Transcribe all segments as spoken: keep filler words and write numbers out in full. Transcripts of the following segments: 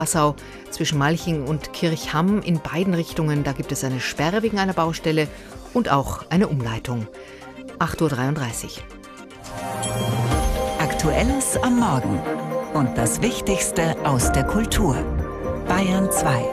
Passau zwischen Malching und Kirchhamm in beiden Richtungen. Da gibt es eine Sperre wegen einer Baustelle und auch eine Umleitung. acht Uhr dreiunddreißig. Aktuelles am Morgen und das Wichtigste aus der Kultur. Bayern zwei.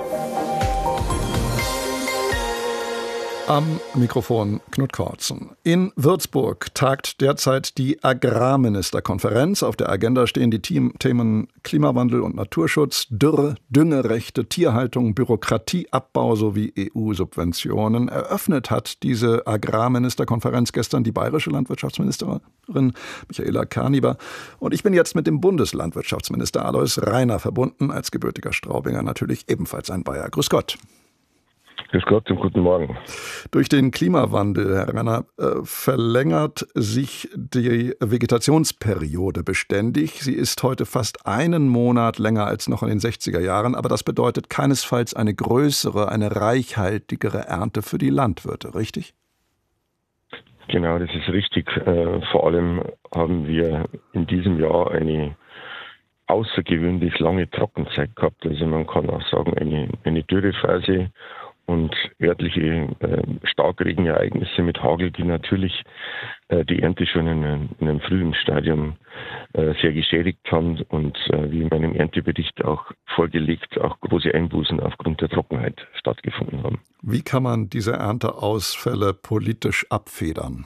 Am Mikrofon Knut Kortzen. In Würzburg tagt derzeit die Agrarministerkonferenz. Auf der Agenda stehen die Themen Klimawandel und Naturschutz, Dürre, Düngerechte, Tierhaltung, Bürokratieabbau sowie E U-Subventionen. Eröffnet hat diese Agrarministerkonferenz gestern die bayerische Landwirtschaftsministerin Michaela Kaniber. Und ich bin jetzt mit dem Bundeslandwirtschaftsminister Alois Rainer verbunden, als gebürtiger Straubinger natürlich ebenfalls ein Bayer. Grüß Gott. Grüß Gott und guten Morgen. Durch den Klimawandel, Herr Rainer, verlängert sich die Vegetationsperiode beständig. Sie ist heute fast einen Monat länger als noch in den sechziger Jahren, aber das bedeutet keinesfalls eine größere, eine reichhaltigere Ernte für die Landwirte, richtig? Genau, das ist richtig. Vor allem haben wir in diesem Jahr eine außergewöhnlich lange Trockenzeit gehabt. Also man kann auch sagen, eine, eine Dürrephase und örtliche äh, Starkregenereignisse mit Hagel, die natürlich äh, die Ernte schon in, in einem frühen Stadium äh, sehr geschädigt haben und äh, wie in meinem Erntebericht auch vorgelegt, auch große Einbußen aufgrund der Trockenheit stattgefunden haben. Wie kann man diese Ernteausfälle politisch abfedern?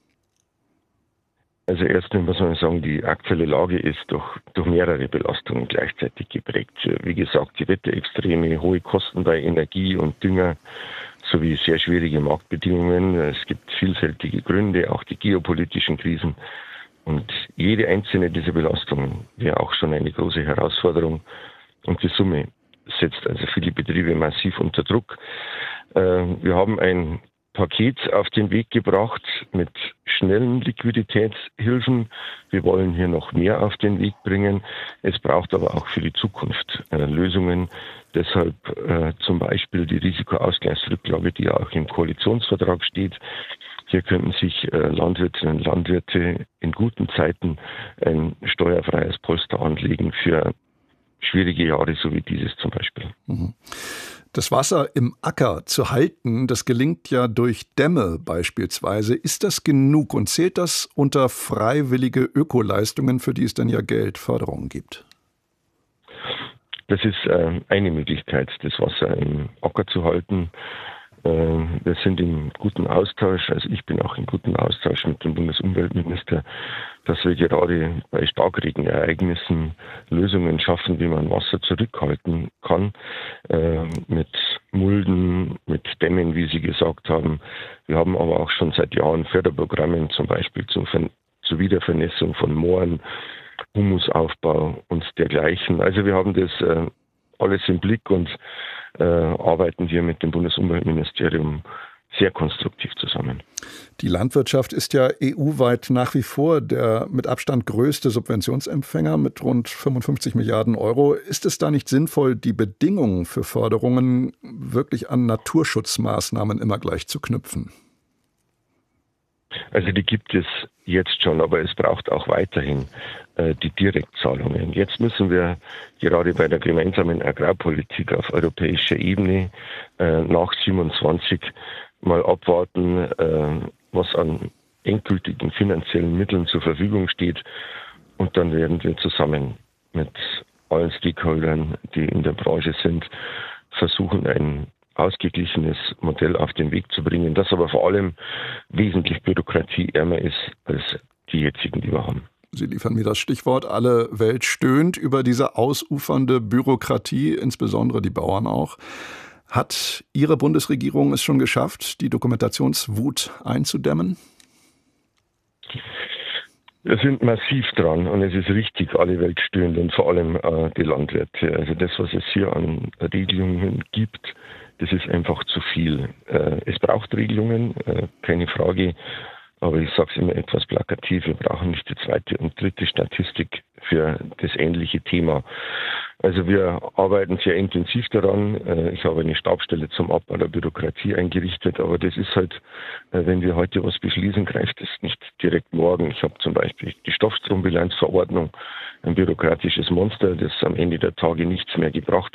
Also erstens muss man sagen, die aktuelle Lage ist durch, durch mehrere Belastungen gleichzeitig geprägt. Wie gesagt, die Wetterextreme, hohe Kosten bei Energie und Dünger sowie sehr schwierige Marktbedingungen. Es gibt vielfältige Gründe, auch die geopolitischen Krisen. Und jede einzelne dieser Belastungen wäre auch schon eine große Herausforderung. Und die Summe setzt also viele Betriebe massiv unter Druck. Wir haben ein Paket auf den Weg gebracht mit schnellen Liquiditätshilfen. Wir wollen hier noch mehr auf den Weg bringen. Es braucht aber auch für die Zukunft äh, Lösungen. Deshalb äh, zum Beispiel die Risikoausgleichsrücklage, die ja auch im Koalitionsvertrag steht. Hier könnten sich äh, Landwirtinnen und Landwirte in guten Zeiten ein steuerfreies Polster anlegen für schwierige Jahre, so wie dieses zum Beispiel. Mhm. Das Wasser im Acker zu halten, das gelingt ja durch Dämme beispielsweise. Ist das genug und zählt das unter freiwillige Ökoleistungen, für die es dann ja Geld, Förderungen gibt? Das ist äh, eine Möglichkeit, das Wasser im Acker zu halten. Äh, wir sind im guten Austausch, also ich bin auch im guten Austausch mit dem Bundesumweltminister, dass wir gerade bei Starkregenereignissen Lösungen schaffen, wie man Wasser zurückhalten kann, äh, mit Mulden, mit Dämmen, wie Sie gesagt haben. Wir haben aber auch schon seit Jahren Förderprogramme, zum Beispiel zur, Ver- zur Wiedervernässung von Mooren, Humusaufbau und dergleichen. Also wir haben das äh, alles im Blick und äh, arbeiten hier mit dem Bundesumweltministerium sehr konstruktiv zusammen. Die Landwirtschaft ist ja E U-weit nach wie vor der mit Abstand größte Subventionsempfänger mit rund fünfundfünfzig Milliarden Euro. Ist es da nicht sinnvoll, die Bedingungen für Förderungen wirklich an Naturschutzmaßnahmen immer gleich zu knüpfen? Also die gibt es jetzt schon, aber es braucht auch weiterhin äh, die Direktzahlungen. Jetzt müssen wir gerade bei der gemeinsamen Agrarpolitik auf europäischer Ebene äh, nach siebenundzwanzig mal abwarten, äh, was an endgültigen finanziellen Mitteln zur Verfügung steht. Und dann werden wir zusammen mit allen Stakeholdern, die in der Branche sind, versuchen, ein ausgeglichenes Modell auf den Weg zu bringen, das aber vor allem wesentlich bürokratieärmer ist als die jetzigen, die wir haben. Sie liefern mir das Stichwort. Alle Welt stöhnt über diese ausufernde Bürokratie, insbesondere die Bauern auch. Hat Ihre Bundesregierung es schon geschafft, die Dokumentationswut einzudämmen? Wir sind massiv dran und es ist richtig, alle Welt stöhnt und vor allem äh, die Landwirte. Also das, was es hier an Regelungen gibt, das ist einfach zu viel. Äh, es braucht Regelungen, äh, keine Frage. Aber ich sage es immer etwas plakativ, wir brauchen nicht die zweite und dritte Statistik für das ähnliche Thema. Also wir arbeiten sehr intensiv daran. Ich habe eine Stabsstelle zum Abbau der Bürokratie eingerichtet, aber das ist halt, wenn wir heute was beschließen, greift es nicht direkt morgen. Ich habe zum Beispiel die Stoffstrombilanzverordnung, ein bürokratisches Monster, das am Ende der Tage nichts mehr gebracht